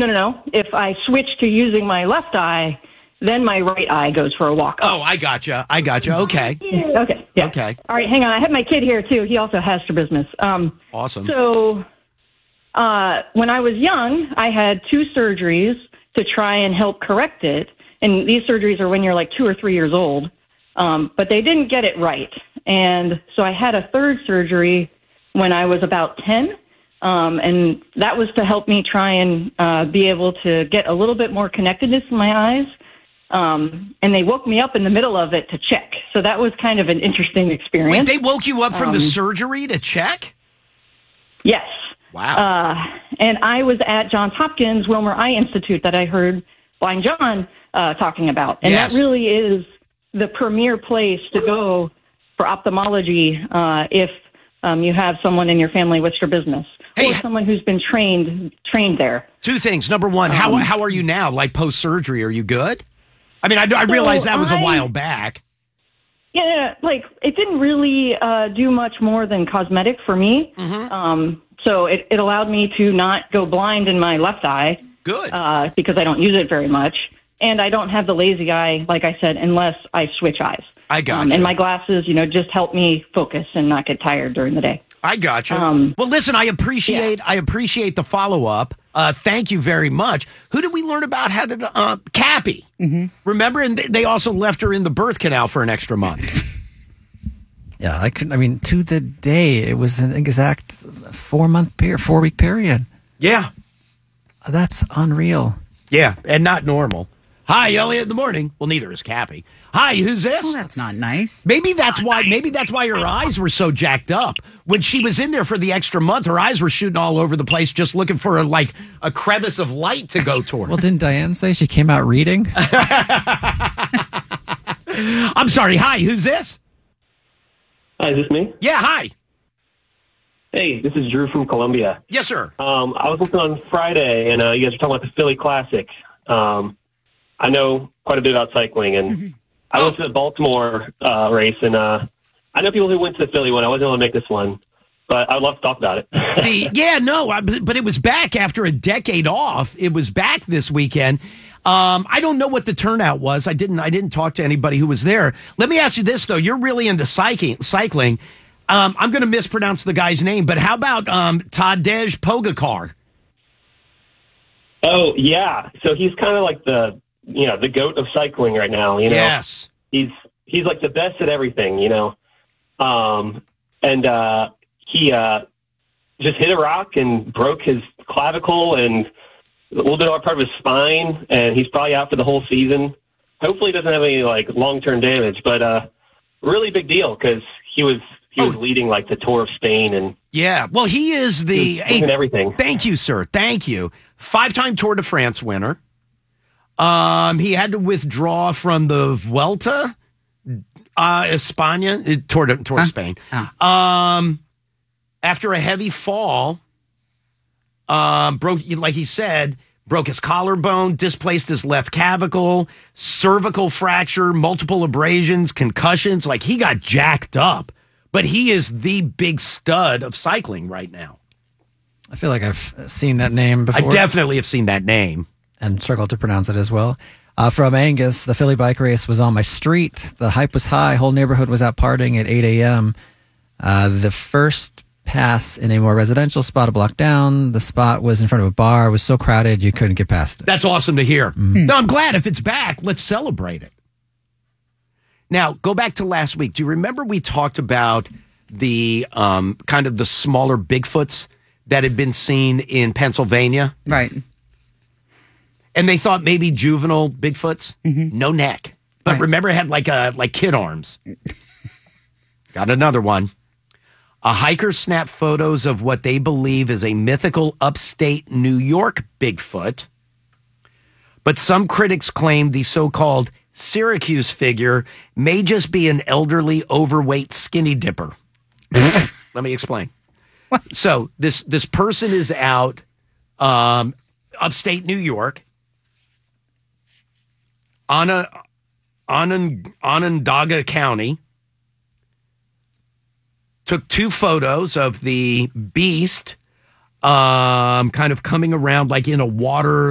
No. If I switch to using my left eye, then my right eye goes for a walk up. Oh, I gotcha. Okay. Okay. Yeah. Okay. All right, hang on. I have my kid here, too. He also has strabismus. Awesome. So when I was young, I had 2 surgeries to try and help correct it. And these surgeries are when you're like 2 or 3 years old. But they didn't get it right. And so I had a 3rd surgery when I was about 10. And that was to help me try and be able to get a little bit more connectedness in my eyes. And they woke me up in the middle of it to check. So that was kind of an interesting experience. Wait, they woke you up from the surgery to check? Yes. Wow. And I was at Johns Hopkins Wilmer Eye Institute that I heard Blind John talking about. And Yes. that really is the premier place to go for ophthalmology if you have someone in your family with strabismus. Hey, or someone who's been trained there. 2 things. Number one, how are you now? Like post-surgery, are you good? I mean, I realize that was a while back. Yeah, like it didn't really do much more than cosmetic for me. Mm-hmm. So it allowed me to not go blind in my left eye. Good. Because I don't use it very much. And I don't have the lazy eye, like I said, unless I switch eyes. I got you. And my glasses, just help me focus and not get tired during the day. I got you. Well, listen, I appreciate the follow-up. Thank you very much. Who did we learn about? How did Cappy? Mm-hmm. Remember? And they also left her in the birth canal for an extra month. Yeah, to the day, it was an exact 4-week period. Yeah. That's unreal. Yeah, and not normal. Hi, Elliot in the morning. Well, neither is Cappy. Hi, who's this? Well, that's not nice. Maybe that's why her eyes were so jacked up. When she was in there for the extra month, her eyes were shooting all over the place, just looking for a crevice of light to go toward. Well, didn't Diane say she came out reading? I'm sorry. Hi, who's this? Hi, is this me? Yeah, hi. Hey, this is Drew from Columbia. Yes, sir. I was listening on Friday, and you guys were talking about the Philly Classic. I know quite a bit about cycling, and I went to the Baltimore race, and I know people who went to the Philly one. I wasn't able to make this one, but I'd love to talk about it. But it was back after a decade off. It was back this weekend. I don't know what the turnout was. I didn't talk to anybody who was there. Let me ask you this, though. You're really into cycling. I'm going to mispronounce the guy's name, but how about Tadej Pogacar? Oh, yeah. So he's kind of like the GOAT of cycling right now. Yes. He's like the best at everything, and he just hit a rock and broke his clavicle and a little bit of part of his spine, and he's probably out for the whole season. Hopefully he doesn't have any long-term damage, but really big deal because he was leading the Tour of Spain, and well, he is everything. Thank you, sir. Thank you. 5-time Tour de France winner. He had to withdraw from the Vuelta, España, Tour de Spain. After a heavy fall, broke his collarbone, displaced his left clavicle, cervical fracture, multiple abrasions, concussions. He got jacked up. But he is the big stud of cycling right now. I feel like I've seen that name before. I definitely have seen that name. And struggled to pronounce it as well. From Angus, the Philly bike race was on my street. The hype was high. Whole neighborhood was out partying at 8 a.m. The first pass in a more residential spot, a block down. The spot was in front of a bar. It was so crowded you couldn't get past it. That's awesome to hear. Mm-hmm. No, I'm glad if it's back. Let's celebrate it. Now, go back to last week. Do you remember we talked about the kind of the smaller Bigfoots that had been seen in Pennsylvania? Right. And they thought maybe juvenile Bigfoots, no neck. But remember, it had like kid arms. Got another one. A hiker snapped photos of what they believe is a mythical upstate New York Bigfoot. But some critics claim the so-called Syracuse figure may just be an elderly, overweight skinny dipper. Let me explain. What? So this person is out upstate New York, Onondaga County, took 2 photos of the beast kind of coming around in a water